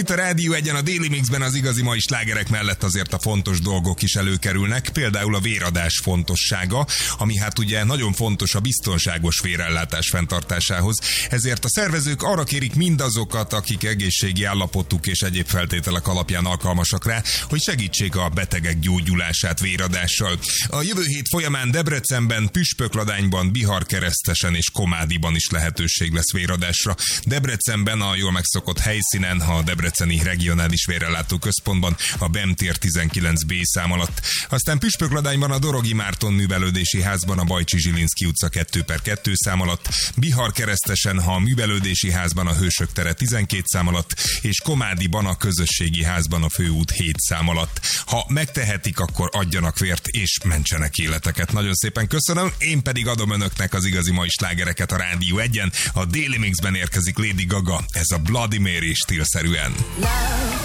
Itt a Rádió Egyen, a Daily Mixben az igazi mai slágerek mellett azért a fontos dolgok is előkerülnek, például a véradás fontossága, ami hát ugye nagyon fontos a biztonságos vérellátás fenntartásához. Ezért a szervezők arra kérik mindazokat, akik egészségi állapotuk és egyéb feltételek alapján alkalmasak rá, hogy segítsék a betegek gyógyulását véradással. A jövő hét folyamán Debrecenben, Püspökladányban, Biharkeresztesen és Komádiban is lehetőség lesz véradásra. Debrecenben a jól megszokott helyszínen, a Debreceni Regionális Vérellátó Központban, a BEM tér 19B szám alatt. Aztán Püspökladányban a Dorogi Márton Művelődési Házban, a Bajcsi Zsilinszky utca 2/2 szám alatt, Biharkeresztesen a Művelődési Házban, a Hősök tere 12 szám alatt, és Komádiban a Közösségi Házban, a Főút 7 szám alatt. Ha megtehetik, akkor adjanak vért és mentsenek életeket. Nagyon szépen köszönöm, én pedig adom önöknek az igazi mai slágereket a Rádió Egyen. A Daily Mixben érkezik Lady Gaga, ez a Bloody Mary stílszerűen.